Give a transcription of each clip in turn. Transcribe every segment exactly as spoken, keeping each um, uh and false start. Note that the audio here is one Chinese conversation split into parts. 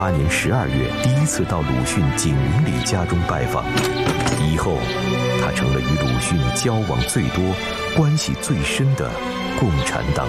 八年十二月第一次到鲁迅景云里家中拜访，以后他成了与鲁迅交往最多、关系最深的共产党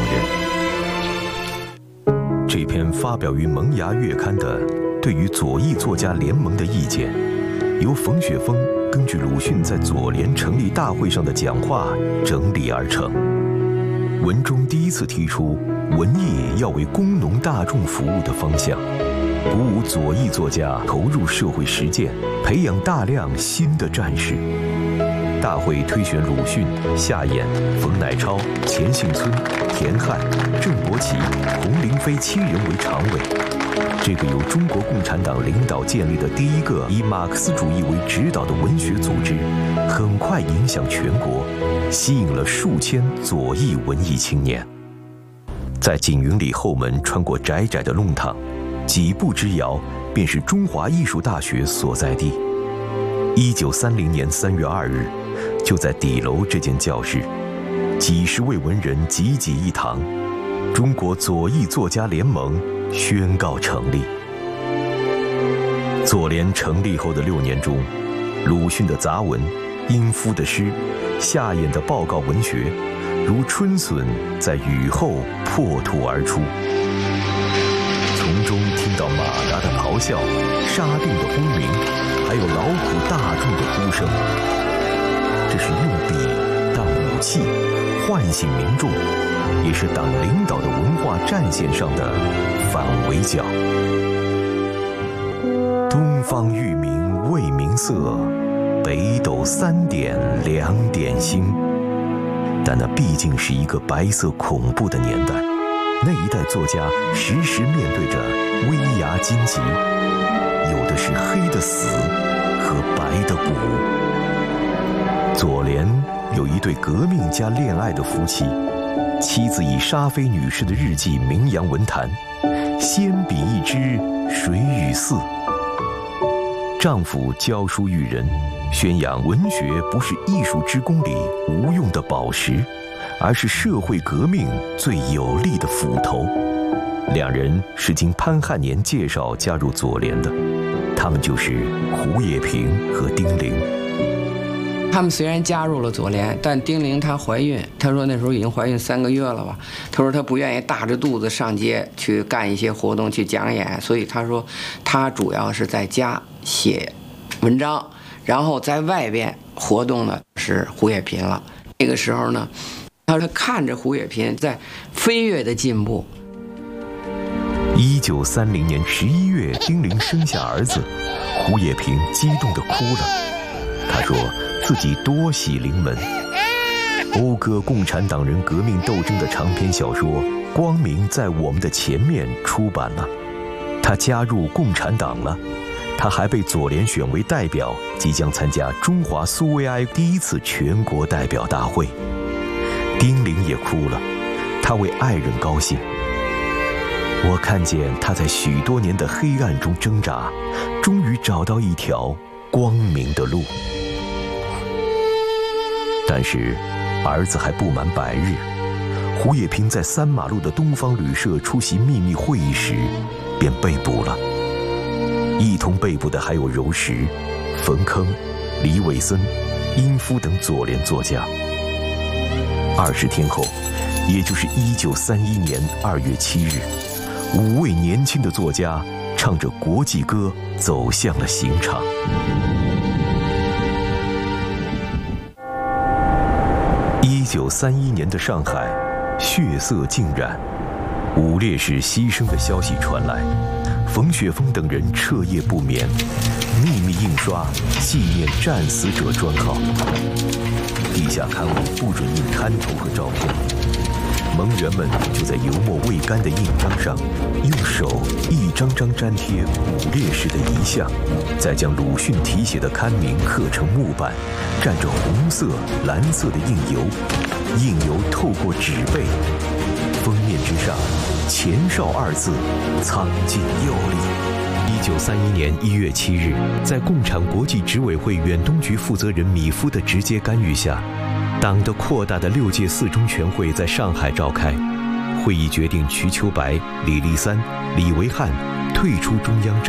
人。这篇发表于《萌芽月刊》的对于左翼作家联盟的意见，由冯雪峰根据鲁迅在左联成立大会上的讲话整理而成。文中第一次提出文艺要为工农大众服务的方向，鼓舞左翼作家投入社会实践，培养大量新的战士。大会推选鲁迅、夏衍、冯乃超、钱幸村、田汉、郑伯奇、洪灵飞七人为常委。这个由中国共产党领导建立的第一个以马克思主义为指导的文学组织，很快影响全国，吸引了数千左翼文艺青年。在景云里后门穿过窄窄的弄堂，几步之遥便是中华艺术大学所在地。一九三零年三月二日，就在底楼这间教室，几十位文人济济一堂，中国左翼作家联盟宣告成立。左联成立后的六年中，鲁迅的杂文、殷夫的诗、夏衍的报告文学，如春笋在雨后破土而出。从中听到马达的咆哮、沙定的轰鸣，还有劳苦大众的呼声。这是用笔当武器，唤醒民众，也是党领导的文化战线上的反围剿。东方欲明未明色，北斗三点两点星。但那毕竟是一个白色恐怖的年代，那一代作家时时面对着危崖荆棘，有的是黑的死和白的骨。左联有一对革命加恋爱的夫妻，妻子以沙菲女士的日记名扬文坛，鲜笔一支水与寺。丈夫教书育人，宣扬文学不是艺术之功里无用的宝石，而是社会革命最有力的斧头。两人是经潘汉年介绍加入左联的，他们就是胡也平和丁玲。 他们虽然加入了左联，但丁玲她怀孕，她说那时候已经怀孕三个月了吧。她说她不愿意大着肚子上街去干一些活动去讲演，所以她说她主要是在家写文章，然后在外边活动的是胡也平了。那个时候呢，她说看着胡也平在飞跃的进步。 一九三零年十一月，丁玲生下儿子，胡也平激动地哭了。他说自己多喜临门，讴歌共产党人革命斗争的长篇小说《光明在我们的前面》出版了。他加入共产党了，他还被左联选为代表，即将参加中华苏维埃第一次全国代表大会。丁玲也哭了，他为爱人高兴。我看见他在许多年的黑暗中挣扎，终于找到一条光明的路。但是儿子还不满百日，胡也平在三马路的东方旅社出席秘密会议时便被捕了。一同被捕的还有柔石、冯铿、李伟森、殷夫等左联作家。二十天后，也就是一九三一年二月七日，五位年轻的作家唱着国际歌走向了刑场。一九三一年的上海，血色浸染，五烈士牺牲的消息传来，冯雪峰等人彻夜不眠，秘密印刷纪念战死者专号。地下刊物不准印刊头和照片，盟员们就在油墨未干的印章上，用手一张张粘贴五烈士的遗像，再将鲁迅题写的刊名刻成木板，蘸着红色、蓝色的印油，印油透过纸背，封面之上“钱少”二字苍劲有力。一九三一年一月七日，在共产国际执委会远东局负责人米夫的直接干预下，党的扩大的六届四中全会在上海召开。会议决定瞿秋白、李立三、李维汉退出中央政